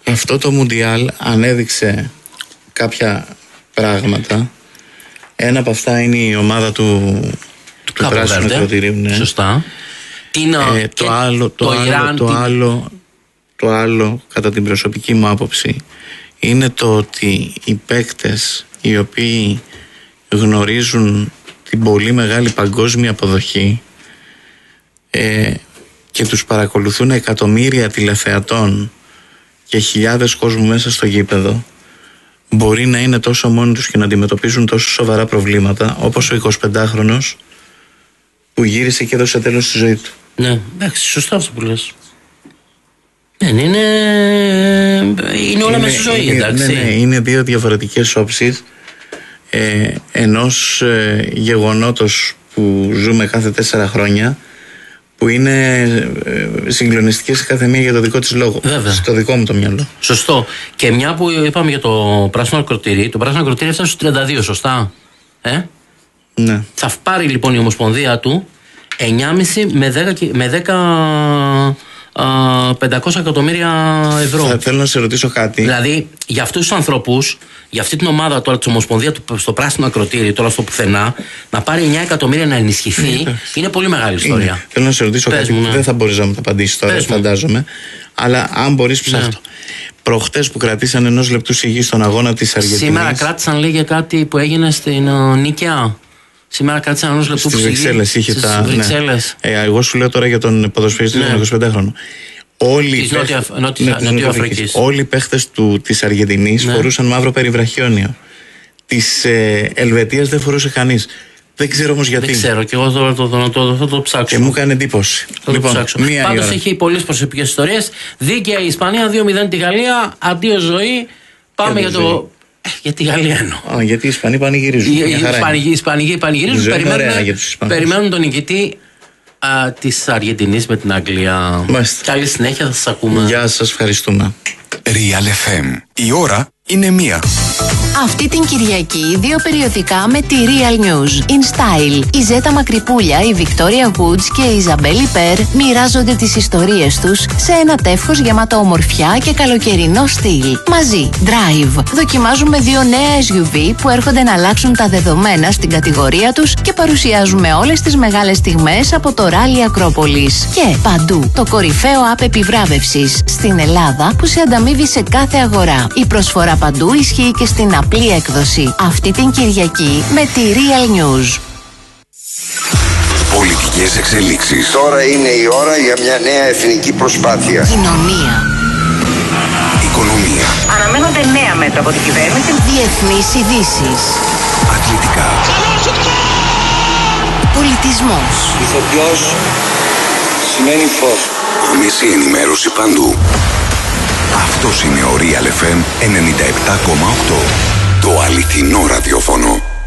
Αυτό το Μουντιάλ ανέδειξε κάποια πράγματα. Ένα από αυτά είναι η ομάδα του πράσινου ακροτηρίου. Ναι. Σωστά. Το άλλο, κατά την προσωπική μου άποψη, είναι το ότι οι παίκτες οι οποίοι γνωρίζουν την πολύ μεγάλη παγκόσμια αποδοχή και τους παρακολουθούν εκατομμύρια τηλεθεατών και χιλιάδες κόσμου μέσα στο γήπεδο, μπορεί να είναι τόσο μόνοι τους και να αντιμετωπίζουν τόσο σοβαρά προβλήματα, όπως ο 25χρονος που γύρισε και έδωσε τέλος στη ζωή του. Ναι, εντάξει, σωστά αυτό που λες. Ναι, είναι όλα μέσα στη ζωή, εντάξει. Ναι, είναι δύο διαφορετικές όψεις ενός γεγονότος που ζούμε κάθε 4 χρόνια, που είναι συγκλονιστικές σε κάθε μία για το δικό της λόγο. Βέβαια. Στο δικό μου το μυαλό. Σωστό. Και μια που είπαμε για το πράσινο ακροτήρι, το πράσινο ακροτήρι έφτασε στους 32, σωστά. Ναι. Θα πάρει λοιπόν η Ομοσπονδία του 9,5 με 500 εκατομμύρια ευρώ. Θέλω να σε ρωτήσω κάτι. Δηλαδή, για αυτούς τους ανθρώπους, για αυτή την ομάδα τώρα της Ομοσπονδίας στο πράσινο ακροτήρι, τώρα στο πουθενά, να πάρει 9 εκατομμύρια να ενισχυθεί, είναι πολύ μεγάλη ιστορία. Θέλω να σε ρωτήσω κάτι που δεν θα μπορείς να μου το απαντήσεις τώρα, φαντάζομαι. Αλλά αν μπορείς, ψάχτω. Προχτές που κρατήσαν 1 λεπτού σιγή στον αγώνα της Αργεντινής. Σήμερα κράτησαν, λέγε, κάτι που έγινε στην Νίκαια. Σήμερα κράτησαν 1 λεπτό στις Βρυξέλλες. Είχε τα. Βρυξέλλες. Ναι. Εγώ σου λέω τώρα για τον ποδοσφαιριστή του 25χρονου. Όλοι οι παίχτες της Αργεντινής φορούσαν μαύρο περιβραχιόνιο. Της Ελβετίας δεν φορούσε κανείς. Δεν ξέρω όμως γιατί. Δεν ξέρω, και εγώ θα το ψάξω. Και μου έκανε εντύπωση. Πάντως έχει πολλές προσωπικές ιστορίες. Δίκαια η Ισπανία, 2-0 τη Γαλλία. Αντίο ζωή. Πάμε για το. Για τη Γαλλία εννοώ. Γιατί οι Ισπανοί πανηγυρίζουν. Οι Ισπανοί πανηγυρίζουν. Περιμένουν τον νικητή της Αργεντινής με την Αγγλία. Καλή συνέχεια, θα σας ακούμε. Γεια σας, ευχαριστούμε. Real FM. Η ώρα είναι 1. Αυτή την Κυριακή 2 περιοδικά με τη Real News. In Style. Η Ζέτα Μακρυπούλια, η Victoria Woods και η Ιζαμπέλη Περ μοιράζονται τις ιστορίες τους σε ένα τεύχος γεμάτο ομορφιά και καλοκαιρινό στυλ. Μαζί, Drive. Δοκιμάζουμε 2 νέα SUV που έρχονται να αλλάξουν τα δεδομένα στην κατηγορία τους και παρουσιάζουμε όλες τις μεγάλες στιγμές από το Rally Ακρόπολης. Και παντού, το κορυφαίο app επιβράβευσης στην Ελλάδα που σε ανταμείβει σε κάθε αγορά. Η προσφορά παντού ισχύει και στην απλή έκδοση. Αυτή την Κυριακή με τη Real News. Πολιτικές εξελίξεις. Τώρα είναι η ώρα για μια νέα εθνική προσπάθεια. Κοινωνία. Οικονομία. Αναμένονται νέα μέτρα από την κυβέρνηση. Διεθνείς ειδήσεις. Αθλητικά. Πολιτισμός. Ηθοποιός σημαίνει φως. Άμεση ενημέρωση παντού. Αυτός είναι ο Real FM 97,8. Το αληθινό ραδιόφωνο.